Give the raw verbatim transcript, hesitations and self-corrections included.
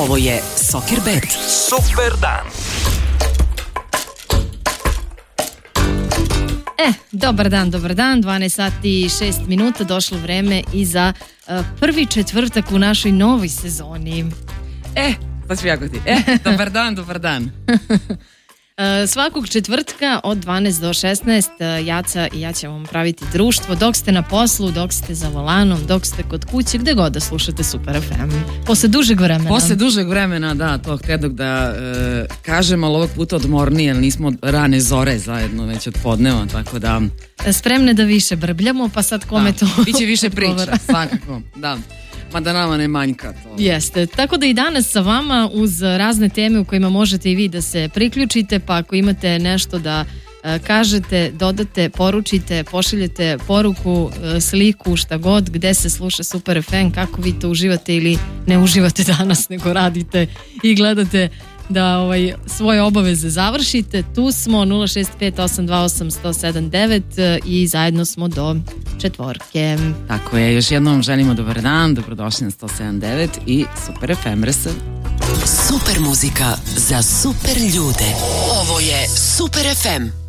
Ovo je Sokir Bet. Super dan. E, dobar dan, dobar dan, dvanaest sati i šest minuta, došlo vreme i za uh, prvi četvrtak u našoj novoj sezoni. E, sad ću jako ti. E, dobar dan, dobar dan. Uh, svakog četvrtka od dvanaest do šesnaest uh, Jaca i ja ćemo vam praviti društvo dok ste na poslu, dok ste za volanom, dok ste kod kuće, gde god da slušate Super ef em. Posle dužeg vremena. Posle dužeg vremena, da, to htjedog da e, kažem, ali ovog puta odmornije, jer nismo od rane zore zajedno, već od podneva, tako da... Spremne da više brbljamo, pa sad kome da, to... biće više priča, svakako, da. Mada nama ne manjka to. Jeste, tako da i danas sa vama uz razne teme u kojima možete i vi da se priključite, pa ako imate nešto da e, kažete, dodate, poručite, pošaljete poruku, e, sliku, šta god, gde se sluša Super ef em, kako vi to uživate ili ne uživate danas, nego radite i gledate da ovaj, svoje obaveze završite. Tu smo nula šest pet osam dva osam jedan zero sedam devet i zajedno smo do četvorke. Tako je, još jednom želimo dobar dan, dobrodošli na sto sedam devet i Super ef em R S. Super muzika za super ljude. Ovo je Super ef em.